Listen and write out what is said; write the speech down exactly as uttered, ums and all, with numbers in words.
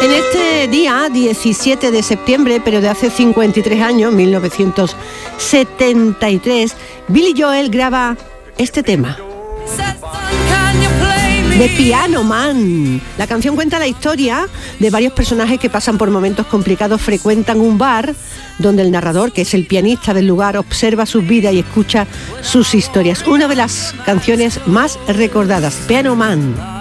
En este día, diecisiete de septiembre, pero de hace cincuenta y tres años, mil novecientos setenta y tres, Billy Joel graba este tema. The Piano Man. La canción cuenta la historia de varios personajes que pasan por momentos complicados, frecuentan un bar donde el narrador, que es el pianista del lugar, observa sus vidas y escucha sus historias. Una de las canciones más recordadas, Piano Man.